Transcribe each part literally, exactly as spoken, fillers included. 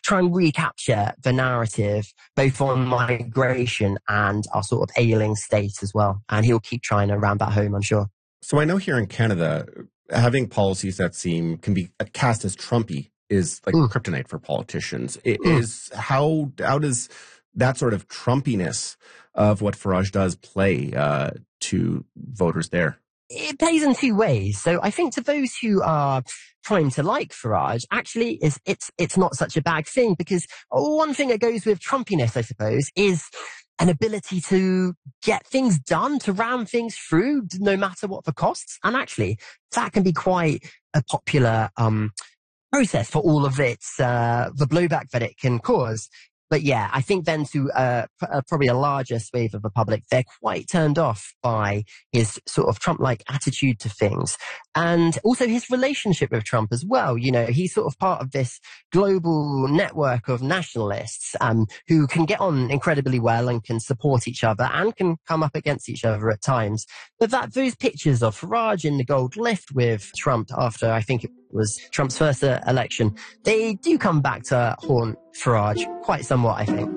try and recapture the narrative, both on migration and our sort of ailing state as well. And he'll keep trying to ram that home, I'm sure. So I know here in Canada, having policies that seem can be cast as Trumpy is like mm. kryptonite for politicians. It mm. is how how does that sort of Trumpiness of what Farage does play uh, to voters there? It plays in two ways. So I think to those who are trying to like Farage, actually, is it's it's not such a bad thing, because one thing that goes with Trumpiness, I suppose, is an ability to get things done, to ram things through, no matter what the costs. And actually, that can be quite a popular um process for all of its uh the blowback that it can cause. But yeah, I think then to uh, uh, probably a larger swathe of the public, they're quite turned off by his sort of Trump-like attitude to things. And also his relationship with Trump as well. You know, he's sort of part of this global network of nationalists um, who can get on incredibly well and can support each other and can come up against each other at times. But that those pictures of Farage in the gold lift with Trump after, I think it was Trump's first uh, election, they do come back to haunt Farage quite somewhat, I think.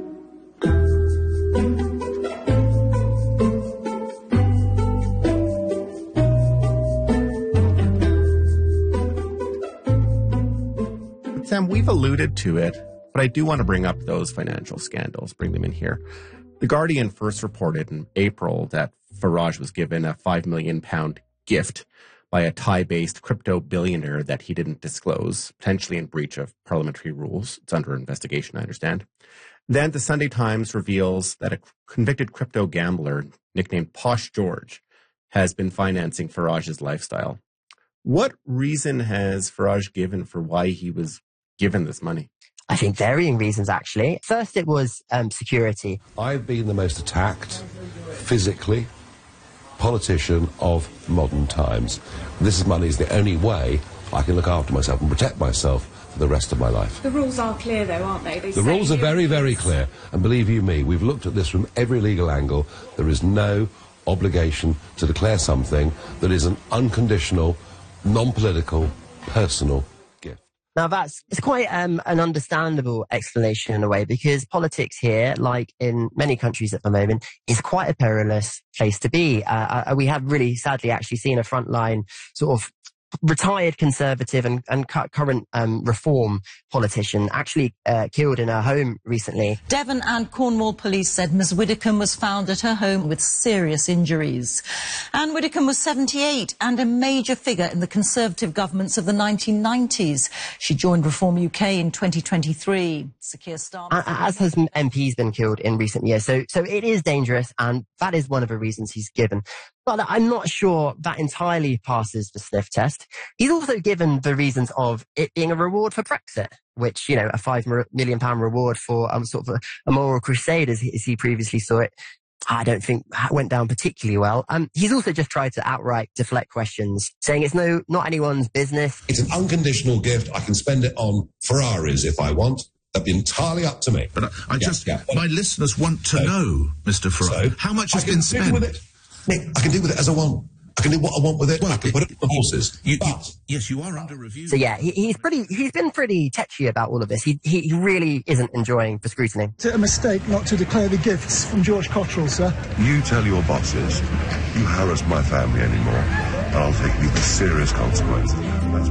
Sam, we've alluded to it, but I do want to bring up those financial scandals, bring them in here. The Guardian first reported in April that Farage was given a five million pound gift by a Thai-based crypto billionaire that he didn't disclose, potentially in breach of parliamentary rules. It's under investigation, I understand. Then the Sunday Times reveals that a convicted crypto gambler nicknamed Posh George has been financing Farage's lifestyle. What reason has Farage given for why he was given this money? I think varying reasons, actually. First, it was um, security. I've been the most attacked physically politician of modern times. This money is the only way I can look after myself and protect myself for the rest of my life. The rules are clear, though, aren't they? they the rules are very, very clear. And believe you me, we've looked at this from every legal angle. There is no obligation to declare something that is an unconditional, non-political, personal gift. Now, that's it's quite um, an understandable explanation in a way, because politics here, like in many countries at the moment, is quite a perilous place to be. Uh, we have really sadly actually seen a frontline sort of retired Conservative and, and current um, Reform politician actually uh, killed in her home recently. Devon and Cornwall police said Miss Widdicombe was found at her home with serious injuries. Anne Widdicombe was seventy-eight and a major figure in the Conservative governments of the nineteen nineties. She joined Reform U K in twenty twenty-three. Sir Keir Starmer... As has M Ps been killed in recent years. So, so it is dangerous, and that is one of the reasons he's given. But I'm not sure that entirely passes the sniff test. He's also given the reasons of it being a reward for Brexit, which, you know, a five million pound reward for um, sort of a, a moral crusade, as he, as he previously saw it, I don't think went down particularly well. Um, he's also just tried to outright deflect questions, saying it's no, not anyone's business. It's an unconditional gift. I can spend it on Ferraris if I want. That'd be entirely up to me. But I, I yeah, just, yeah. my listeners want to so, know, Mister Farage, so how much has been spent? With it. Nick, I can do with it as I want. I can do what I want with it. Well, I can put it on horses. You, but, you, yes, you are under review. So yeah, he, he's pretty. He's been pretty tetchy about all of this. He he really isn't enjoying the scrutiny. Is it a mistake not to declare the gifts from George Cottrell, sir? You tell your bosses you harass my family anymore, and I'll take you for serious consequences. That's